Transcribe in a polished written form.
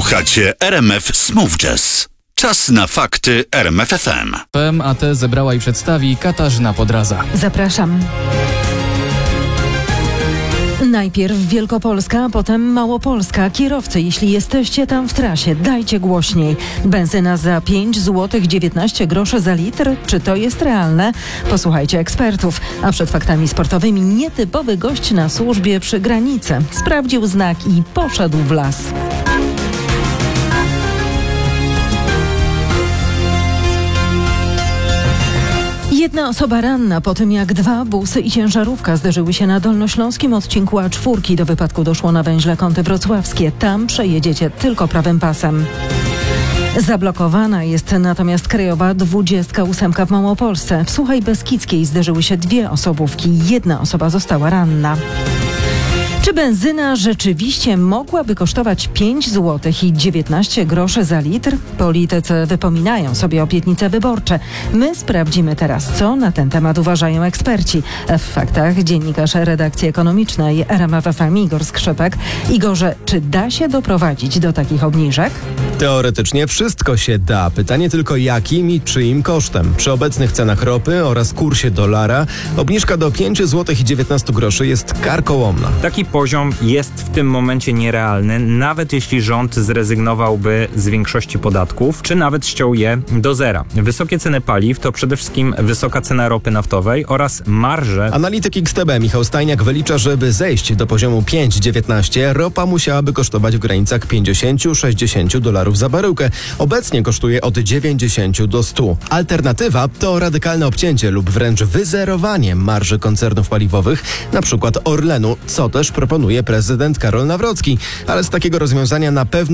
Słuchacie RMF Smooth Jazz. Czas na fakty RMF FM. A te zebrała i przedstawi Katarzyna Podraza. Zapraszam. Najpierw Wielkopolska, a potem Małopolska. Kierowcy, jeśli jesteście tam w trasie, dajcie głośniej. Benzyna za 5 zł 19 groszy za litr? Czy to jest realne? Posłuchajcie ekspertów. A przed faktami sportowymi nietypowy gość na służbie przy granicy. Sprawdził znak i poszedł w las. Jedna osoba ranna po tym, jak 2 busy i ciężarówka zderzyły się na dolnośląskim odcinku A4. Do wypadku doszło na węźle Kąty Wrocławskie. Tam przejedziecie tylko prawym pasem. Zablokowana jest natomiast krajowa 28 w Małopolsce. W Suchej Beskidzkiej zderzyły się 2 osobówki. 1 osoba została ranna. Czy benzyna rzeczywiście mogłaby kosztować 5 zł i 19 groszy za litr? Politycy wypominają sobie obietnice wyborcze. My sprawdzimy teraz, co na ten temat uważają eksperci. W faktach dziennikarz redakcji ekonomicznej RMF FM Igor Skrzypek. Igorze, czy da się doprowadzić do takich obniżek? Teoretycznie wszystko się da. Pytanie tylko jakim i czyim kosztem. Przy obecnych cenach ropy oraz kursie dolara obniżka do 5 zł i 19 groszy jest karkołomna. Taki poziom jest w tym momencie nierealny, nawet jeśli rząd zrezygnowałby z większości podatków, czy nawet ściął je do zera. Wysokie ceny paliw to przede wszystkim wysoka cena ropy naftowej oraz marże. Analityk XTB Michał Stajniak wylicza, żeby zejść do poziomu 5,19, ropa musiałaby kosztować w granicach 50-60 dolarów za baryłkę. Obecnie kosztuje od 90 do 100. Alternatywa to radykalne obcięcie lub wręcz wyzerowanie marży koncernów paliwowych, na przykład Orlenu, co też proponuje prezydent Karol Nawrocki. Ale z takiego rozwiązania na pewno